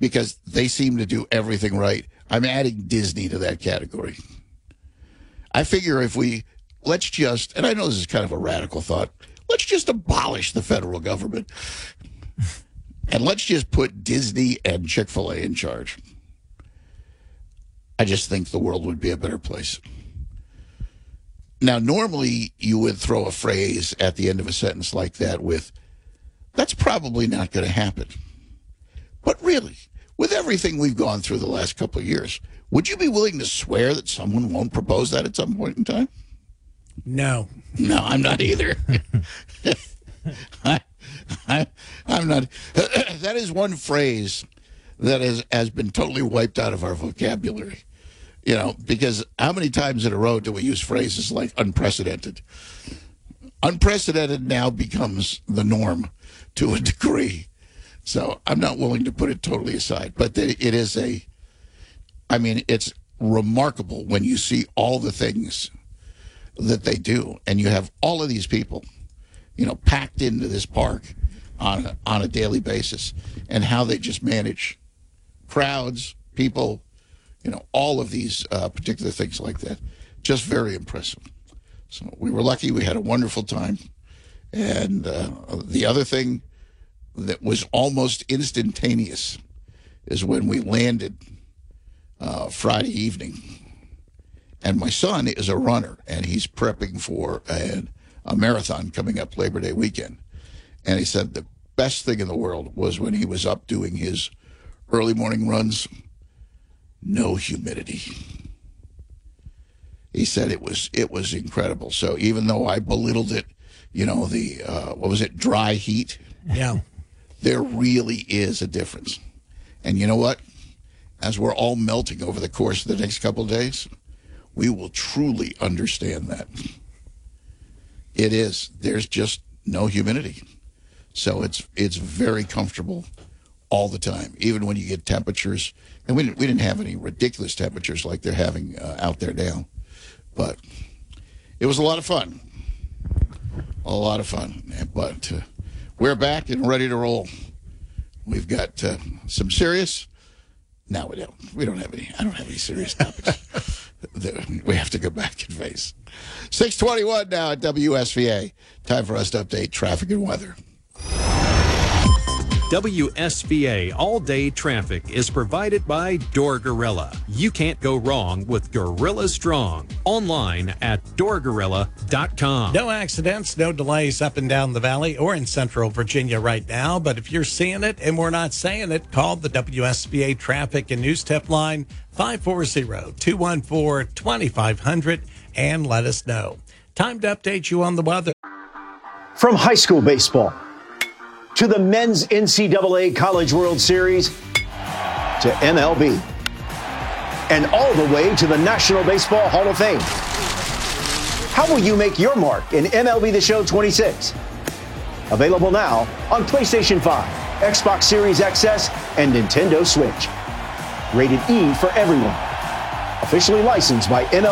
because they seem to do everything right. I'm adding Disney to that category. I figure let's just, and I know this is kind of a radical thought, let's just abolish the federal government. And let's just put Disney and Chick-fil-A in charge. I just think the world would be a better place. Now, normally you would throw a phrase at the end of a sentence like that with, that's probably not going to happen. But really, with everything we've gone through the last couple of years, would you be willing to swear that someone won't propose that at some point in time? No. No, I'm not either. I'm not. That is one phrase that has been totally wiped out of our vocabulary. You know, because how many times in a row do we use phrases like unprecedented? Unprecedented now becomes the norm to a degree. So I'm not willing to put it totally aside. But it is it's remarkable when you see all the things that they do. And you have all of these people, you know, packed into this park on a daily basis, and how they just manage crowds, people, you know, all of these particular things like that. Just very impressive. So we were lucky. We had a wonderful time. And the other thing that was almost instantaneous is when we landed Friday evening. And my son is a runner, and he's prepping for a marathon coming up Labor Day weekend. And he said the best thing in the world was when he was up doing his early morning runs, no humidity. He said it was incredible. So even though I belittled it, you know, the, dry heat? Yeah. There really is a difference. And you know what? As we're all melting over the course of the next couple of days, we will truly understand that. It is. There's just no humidity. So it's very comfortable all the time, even when you get temperatures. And we didn't have any ridiculous temperatures like they're having out there now. But it was a lot of fun. A lot of fun. But we're back and ready to roll. We've got some serious. No, we don't. We don't have any. I don't have any serious topics that we have to go back and face. 6:21 now at WSVA. Time for us to update traffic and weather. WSVA all-day traffic is provided by Door Gorilla. You can't go wrong with Gorilla Strong. Online at doorgorilla.com. No accidents, no delays up and down the valley or in central Virginia right now. But if you're seeing it and we're not saying it, call the WSVA traffic and news tip line 540-214-2500 and let us know. Time to update you on the weather. From high school baseball to the men's NCAA College World Series to MLB and all the way to the National Baseball Hall of Fame. How will you make your mark in MLB The Show 26? Available now on PlayStation 5, Xbox Series XS, and Nintendo Switch. Rated E for everyone. Officially licensed by MLB.